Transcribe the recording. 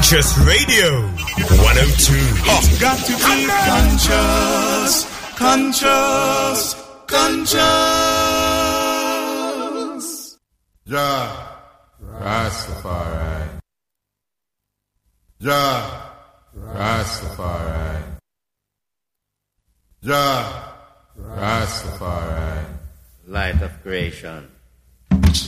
Conscious Radio 102. It's got to be conscious. Ja, Rastafari. Ja, Rastafari. Ja, Rastafari. Light of creation.